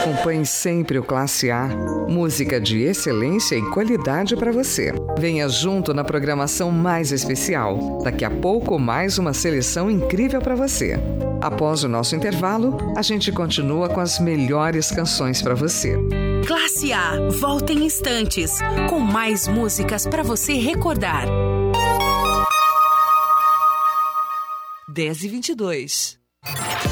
Acompanhe sempre o Classe A. Música de excelência e qualidade para você. Venha junto na programação mais especial. Daqui a pouco, mais uma seleção incrível para você. Após o nosso intervalo, a gente continua com as melhores canções para você. Classe A, volta em instantes, com mais músicas para você recordar. 10h22.